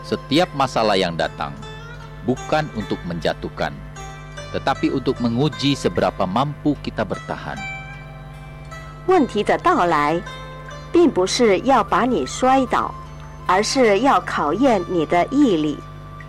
setiap masalah yang datang bukan untuk menjatuhkan, tetapi untuk menguji seberapa mampu kita bertahan. 问题的到来，并不是要把你摔倒，而是要考验你的毅力。